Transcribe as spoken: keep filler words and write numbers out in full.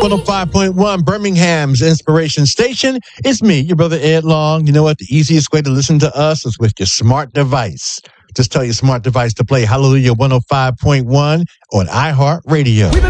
one oh five point one, Birmingham's Inspiration Station. It's me, your brother Ed Long. You know what? The easiest way to listen to us is with your smart device. Just tell your smart device to play Hallelujah one oh five point one on iHeartRadio.